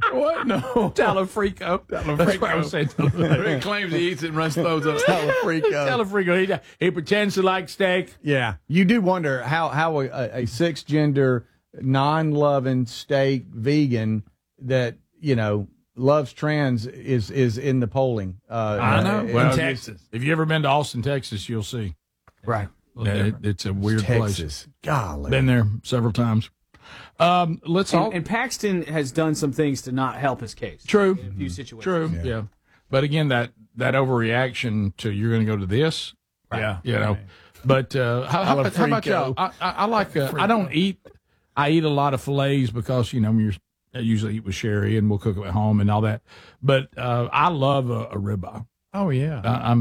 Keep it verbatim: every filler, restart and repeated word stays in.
What? No. Talafrico. Talafrico. That's what I was saying. He claims he eats it and runs those up. Talafrico. Talafrico. He, he pretends to like steak. Yeah. You do wonder how, how a, a cisgender, non-loving steak vegan that, you know, loves trans is is in the polling. Uh, I know. uh, Well, uh, Texas. If you ever been to Austin, Texas, you'll see. Right. Yeah, it, it's a weird Texas. place. Golly. Been there several times. Um, let's all. And, and Paxton has done some things to not help his case. True. In a few situations. True. Yeah. yeah. But again, that that overreaction to you're going to go to this. Right. Yeah. You know. Right. But uh, how, how, about, how about y'all? I, I, I like. Uh, I don't eat. I eat a lot of fillets because you know you're. I usually eat with Sherry and we'll cook them at home and all that. But uh, I love a, a ribeye. Oh yeah. I, I'm